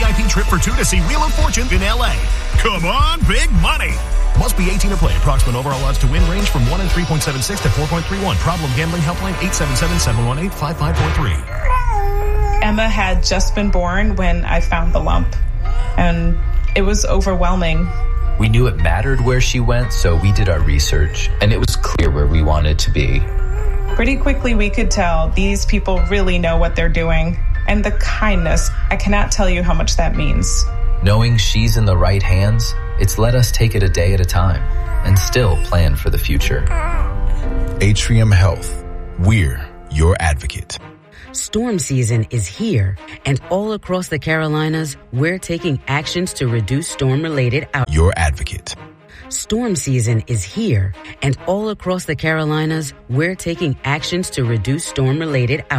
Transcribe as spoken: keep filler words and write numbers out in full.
I P trip for two to see Wheel of Fortune in L A. Come on, big money. Must be eighteen to play. Approximate overall odds to win range from one in three point seven six to four point three one. Problem gambling helpline eight seven seven, seven one eight, five five four three. Emma had just been born when I found the lump, and it was overwhelming. We knew it mattered where she went, so we did our research, and it was clear where we wanted to be. Pretty quickly, we could tell these people really know what they're doing. And the kindness, I cannot tell you how much that means. Knowing she's in the right hands, it's let us take it a day at a time and still plan for the future. Atrium Health. We're your advocate. Storm season is here, and all across the Carolinas, we're taking actions to reduce storm-related outbreaks. Your advocate. Storm season is here, and all across the Carolinas, we're taking actions to reduce storm-related outbreaks.